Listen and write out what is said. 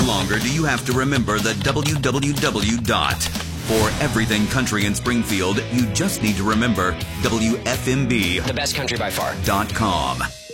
longer do you have to remember the www dot. For everything country in Springfield, you just need to remember WFMB. The best country by far. .com.